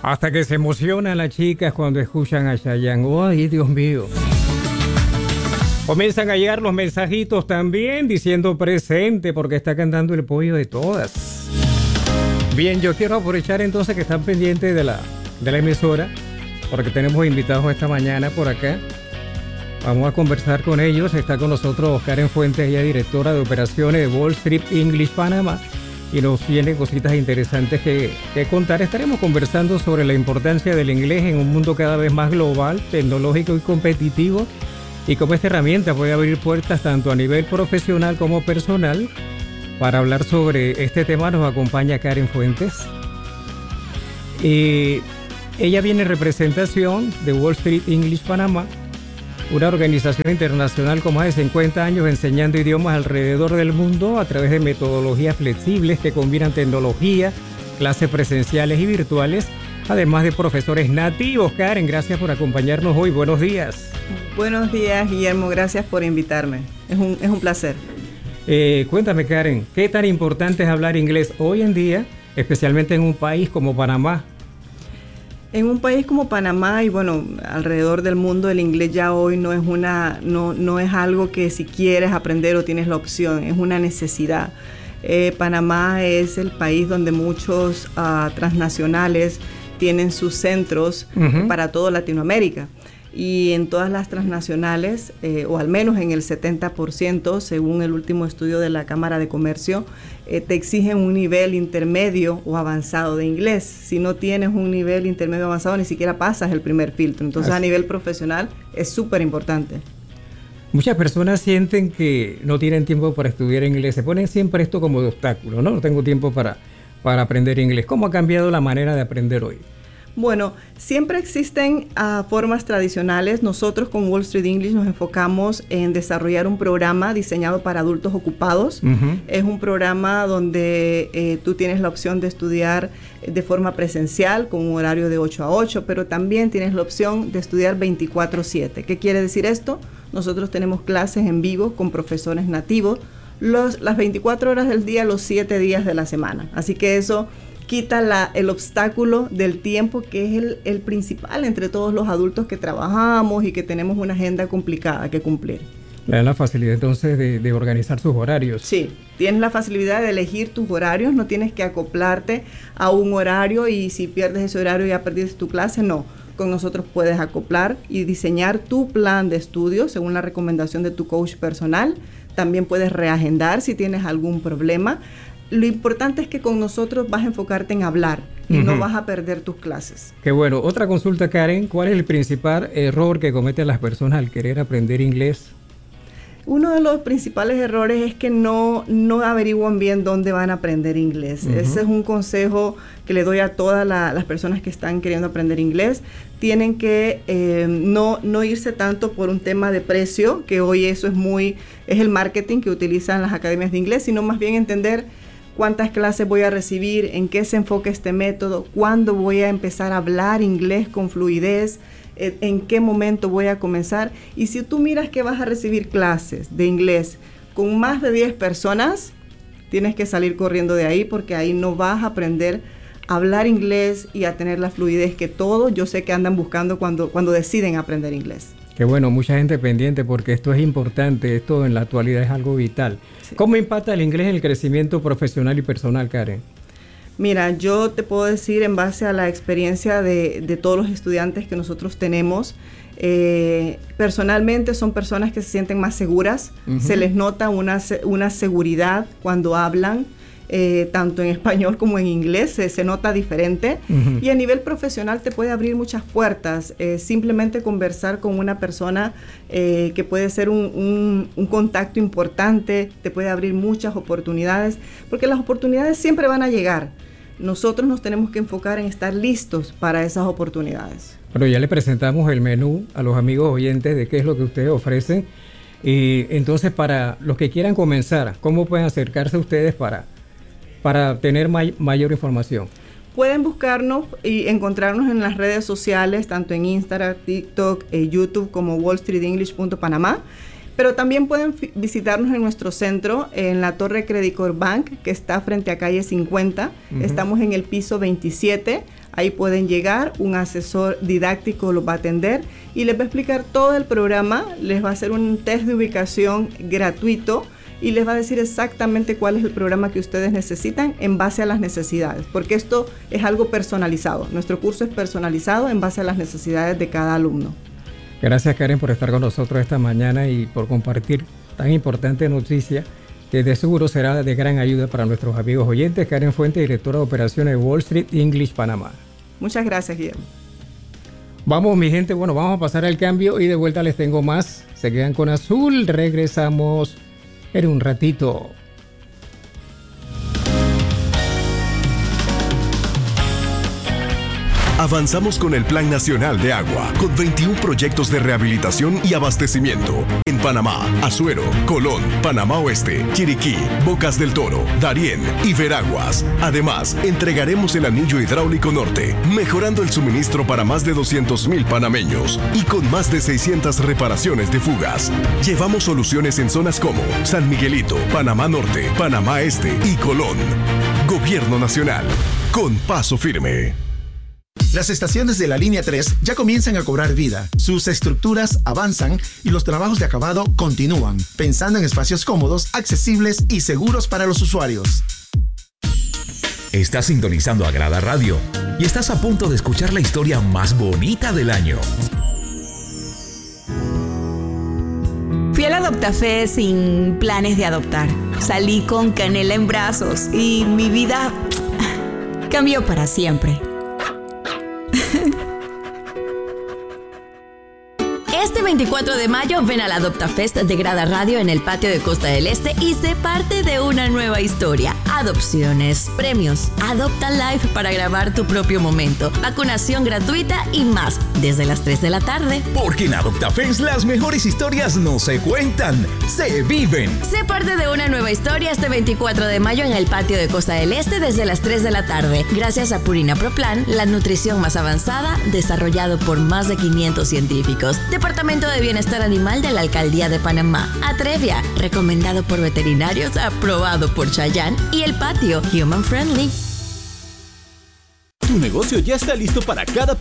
Hasta que se emocionan las chicas cuando escuchan a Chayanne. ¡Ay, Dios mío! Comienzan a llegar los mensajitos también diciendo presente porque está cantando el pollo de todas. Bien, yo quiero aprovechar entonces que están pendientes de la emisora porque tenemos invitados esta mañana por acá. Vamos a conversar con ellos. Está con nosotros Karen Fuentes, ella directora de operaciones de Wall Street English Panamá, y nos tiene cositas interesantes que contar. Estaremos conversando sobre la importancia del inglés en un mundo cada vez más global, tecnológico y competitivo, y cómo esta herramienta puede abrir puertas tanto a nivel profesional como personal. Para hablar sobre este tema nos acompaña Karen Fuentes. Ella viene en representación de Wall Street English Panamá, una organización internacional con más de 50 años enseñando idiomas alrededor del mundo a través de metodologías flexibles que combinan tecnología, clases presenciales y virtuales, además de profesores nativos. Karen, gracias por acompañarnos hoy. Buenos días. Buenos días, Guillermo. Gracias por invitarme. Es un placer. Cuéntame, Karen, ¿qué tan importante es hablar inglés hoy en día, especialmente en un país como Panamá? En un país como Panamá y bueno, alrededor del mundo, el inglés ya hoy no es algo que si quieres aprender o tienes la opción, es una necesidad. Panamá es el país donde muchos transnacionales tienen sus centros para toda Latinoamérica. Y en todas las transnacionales, o al menos en el 70%, según el último estudio de la Cámara de Comercio, te exigen un nivel intermedio o avanzado de inglés. Si no tienes un nivel intermedio o avanzado, ni siquiera pasas el primer filtro. Entonces, a nivel profesional, es súper importante. Muchas personas sienten que no tienen tiempo para estudiar inglés. Se ponen siempre esto como de obstáculo, ¿no? No tengo tiempo para aprender inglés. ¿Cómo ha cambiado la manera de aprender hoy? Bueno, siempre existen formas tradicionales. Nosotros con Wall Street English nos enfocamos en desarrollar un programa diseñado para adultos ocupados. Es un programa donde tú tienes la opción de estudiar de forma presencial con un horario de 8 a 8, pero también tienes la opción de estudiar 24/7. ¿Qué quiere decir esto? Nosotros tenemos clases en vivo con profesores nativos las 24 horas del día, los 7 días de la semana. Así que eso quita el obstáculo del tiempo, que es el principal entre todos los adultos que trabajamos y que tenemos una agenda complicada que cumplir. Le dan la facilidad entonces de organizar sus horarios. Sí, tienes la facilidad de elegir tus horarios, no tienes que acoplarte a un horario y si pierdes ese horario ya perdiste tu clase, no. Con nosotros puedes acoplar y diseñar tu plan de estudio según la recomendación de tu coach personal. También puedes reagendar si tienes algún problema. Lo importante es que con nosotros vas a enfocarte en hablar y no vas a perder tus clases. Qué bueno. Otra consulta, Karen. ¿Cuál es el principal error que cometen las personas al querer aprender inglés? Uno de los principales errores es que no averiguan bien dónde van a aprender inglés. Ese es un consejo que le doy a todas las personas que están queriendo aprender inglés. Tienen que no irse tanto por un tema de precio, que hoy eso es el marketing que utilizan las academias de inglés, sino más bien entender cuántas clases voy a recibir, en qué se enfoca este método, cuándo voy a empezar a hablar inglés con fluidez, en qué momento voy a comenzar. Y si tú miras que vas a recibir clases de inglés con más de 10 personas, tienes que salir corriendo de ahí porque ahí no vas a aprender a hablar inglés y a tener la fluidez que todos yo sé que andan buscando cuando deciden aprender inglés. Qué bueno, mucha gente pendiente porque esto es importante, esto en la actualidad es algo vital. Sí. ¿Cómo impacta el inglés en el crecimiento profesional y personal, Karen? Mira, yo te puedo decir en base a la experiencia de todos los estudiantes que nosotros tenemos, personalmente son personas que se sienten más seguras, se les nota una seguridad cuando hablan, tanto en español como en inglés, se nota diferente. Y a nivel profesional te puede abrir muchas puertas. Simplemente conversar con una persona que puede ser un contacto importante, te puede abrir muchas oportunidades, porque las oportunidades siempre van a llegar. Nosotros nos tenemos que enfocar en estar listos para esas oportunidades. Bueno, ya le presentamos el menú a los amigos oyentes de qué es lo que ustedes ofrecen. Y entonces, para los que quieran comenzar, ¿cómo pueden acercarse a ustedes para tener mayor información? Pueden buscarnos y encontrarnos en las redes sociales, tanto en Instagram, TikTok, YouTube, como wallstreetenglish.panamá. Pero también pueden visitarnos en nuestro centro, en la Torre Credit Corp Bank, que está frente a calle 50. Estamos en el piso 27, Ahí pueden llegar, un asesor didáctico los va a atender y les va a explicar todo el programa, les va a hacer un test de ubicación gratuito y les va a decir exactamente cuál es el programa que ustedes necesitan en base a las necesidades, porque esto es algo personalizado. Nuestro curso es personalizado en base a las necesidades de cada alumno. Gracias, Karen, por estar con nosotros esta mañana y por compartir tan importante noticia que de seguro será de gran ayuda para nuestros amigos oyentes. Karen Fuente, directora de operaciones de Wall Street English Panamá. Muchas gracias, Guillermo. Vamos, mi gente, bueno, vamos a pasar al cambio y de vuelta les tengo más. Se quedan con Azul, regresamos en un ratito. Avanzamos con el Plan Nacional de Agua, con 21 proyectos de rehabilitación y abastecimiento en Panamá, Azuero, Colón, Panamá Oeste, Chiriquí, Bocas del Toro, Darién y Veraguas. Además, entregaremos el anillo hidráulico norte, mejorando el suministro para más de 200,000 panameños y con más de 600 reparaciones de fugas. Llevamos soluciones en zonas como San Miguelito, Panamá Norte, Panamá Este y Colón. Gobierno Nacional, con paso firme. Las estaciones de la línea 3 ya comienzan a cobrar vida. Sus estructuras avanzan y los trabajos de acabado continúan, pensando en espacios cómodos, accesibles y seguros para los usuarios. Estás sintonizando a Grada Radio y estás a punto de escuchar la historia más bonita del año. Fui al Adoptafé sin planes de adoptar. Salí con Canela en brazos y mi vida cambió para siempre. Este 24 de mayo ven al Adoptafest de Grada Radio en el patio de Costa del Este y sé parte de una nueva historia. Adopciones, premios, Adopta Live para grabar tu propio momento, vacunación gratuita y más desde las 3 de la tarde. Porque en Adoptafest las mejores historias no se cuentan, se viven. Sé parte de una nueva historia este 24 de mayo en el patio de Costa del Este desde las 3 de la tarde. Gracias a Purina Pro Plan, la nutrición más avanzada, desarrollado por más de 500 científicos. Departamento de Bienestar Animal de la Alcaldía de Panamá. Atrevia, recomendado por veterinarios, aprobado por Chayanne. Y el patio, Human Friendly. Tu negocio ya está listo para cada